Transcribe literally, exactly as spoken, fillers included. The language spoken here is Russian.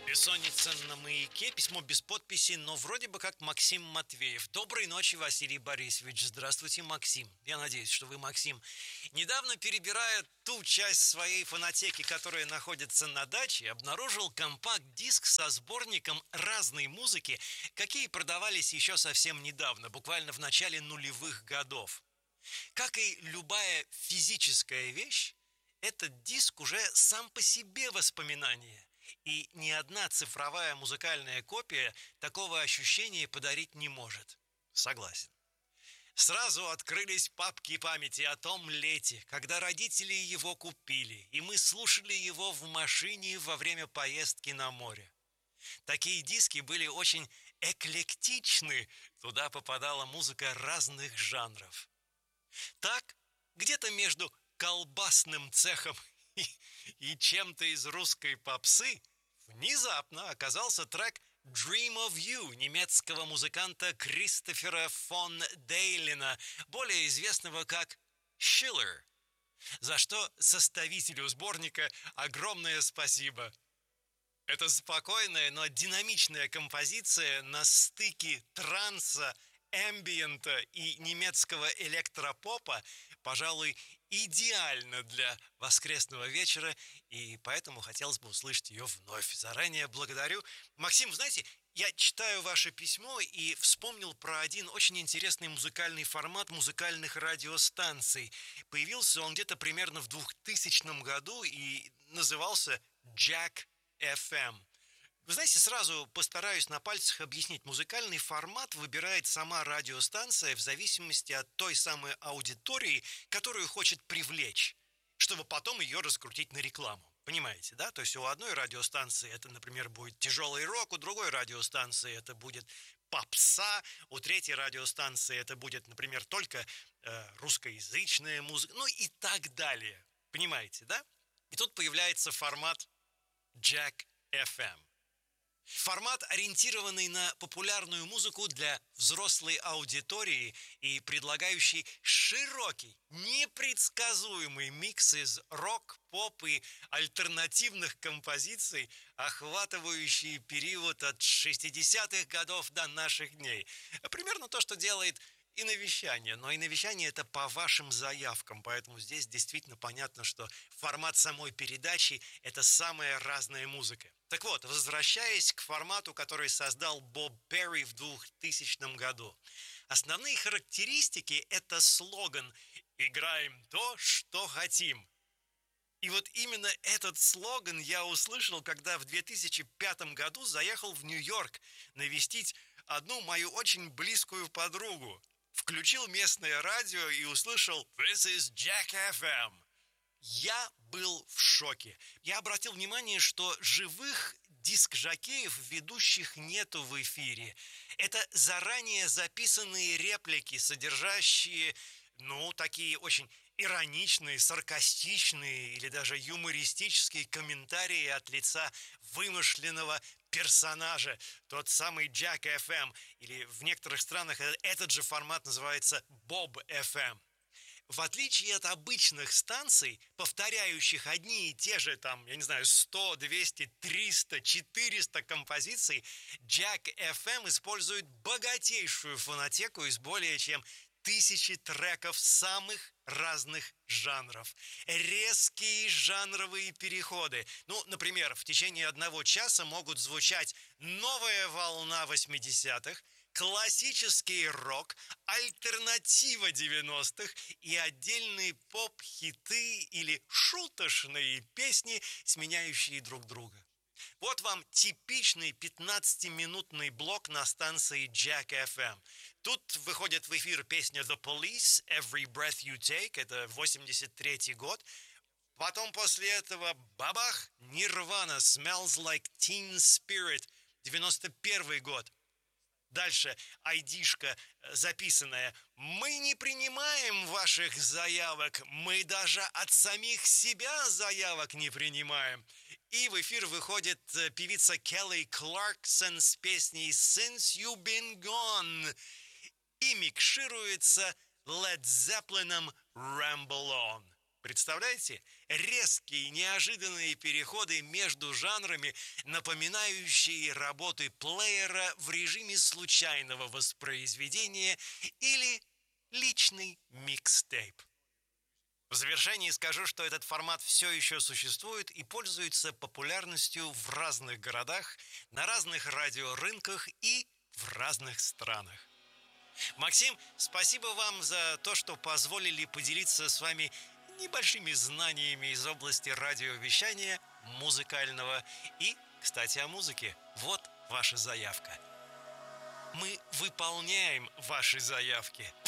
Бессонница на маяке, письмо без подписи, но вроде бы как Максим Матвеев. Доброй ночи, Василий Борисович. Здравствуйте, Максим. Я надеюсь, что вы, Максим. Недавно, перебирая ту часть своей фонотеки, которая находится на даче, обнаружил компакт-диск со сборником разной музыки, какие продавались еще совсем недавно, буквально в начале нулевых годов. Как и любая физическая вещь, этот диск уже сам по себе воспоминание. И ни одна цифровая музыкальная копия такого ощущения подарить не может. Согласен. Сразу открылись папки памяти о том лете, когда родители его купили, и мы слушали его в машине во время поездки на море. Такие диски были очень эклектичны, туда попадала музыка разных жанров. Так, где-то между колбасным цехом и, и чем-то из русской попсы внезапно оказался трек «Dream of You» немецкого музыканта Кристофера фон Дейлина, более известного как Schiller, за что составителю сборника огромное спасибо. Это спокойная, но динамичная композиция на стыке транса, эмбиента и немецкого электропопа, пожалуй, идеально для воскресного вечера, и поэтому хотелось бы услышать ее вновь. Заранее благодарю. Максим, знаете, я читаю ваше письмо и вспомнил про один очень интересный музыкальный формат музыкальных радиостанций. Появился он где-то примерно в двухтысячном году и назывался Jack эф эм. Вы знаете, сразу постараюсь на пальцах объяснить. Музыкальный формат выбирает сама радиостанция в зависимости от той самой аудитории, которую хочет привлечь, чтобы потом ее раскрутить на рекламу. Понимаете, да? То есть у одной радиостанции это, например, будет тяжелый рок, у другой радиостанции это будет попса, у третьей радиостанции это будет, например, только э, русскоязычная музыка, ну и так далее. Понимаете, да? И тут появляется формат Jack эф эм. Формат, ориентированный на популярную музыку для взрослой аудитории и предлагающий широкий, непредсказуемый микс из рок, поп и альтернативных композиций, охватывающий период от шестидесятых годов до наших дней. Примерно то, что делает и навещание, но и навещание это по вашим заявкам, поэтому здесь действительно понятно, что формат самой передачи это самая разная музыка. Так вот, возвращаясь к формату, который создал Боб Перри в двухтысячном году. Основные характеристики это слоган «Играем то, что хотим». И вот именно этот слоган я услышал, когда в две тысячи пятом году заехал в Нью-Йорк навестить одну мою очень близкую подругу. Включил местное радио и услышал «This is Jack эф эм». Я был в шоке. Я обратил внимание, что живых диск-жокеев, ведущих нету в эфире. Это заранее записанные реплики, содержащие, ну, такие очень ироничные, саркастичные или даже юмористические комментарии от лица вымышленного персонажа, тот самый Jack эф эм, или в некоторых странах этот же формат называется Bob эф эм. В отличие от обычных станций, повторяющих одни и те же, там, я не знаю, сто, двести, триста, четыреста композиций, Jack эф эм использует богатейшую фонотеку из более чем тысячи треков самых разных жанров. Резкие жанровые переходы. Ну, например, в течение одного часа могут звучать новая волна восьмидесятых, классический рок, альтернатива девяностых и отдельные поп-хиты или шуточные песни, сменяющие друг друга. Вот вам типичный пятнадцатиминутный блок на станции Jack эф эм. Тут выходит в эфир песня The Police, Every Breath You Take, это восемьдесят третий год. Потом после этого бабах, Nirvana, Smells Like Teen Spirit, девяносто первый год. Дальше айдишка записанная. Мы не принимаем ваших заявок, мы даже от самих себя заявок не принимаем. И в эфир выходит певица Келли Кларксон с песней Since You've Been Gone. И микшируется Led Zeppelin'ом Ramble On. Представляете? Резкие, неожиданные переходы между жанрами, напоминающие работы плеера в режиме случайного воспроизведения или личный микстейп. В завершении скажу, что этот формат все еще существует и пользуется популярностью в разных городах, на разных радиорынках и в разных странах. Максим, спасибо вам за то, что позволили поделиться с вами небольшими знаниями из области радиовещания, музыкального. И, кстати, о музыке. Вот ваша заявка. Мы выполняем ваши заявки.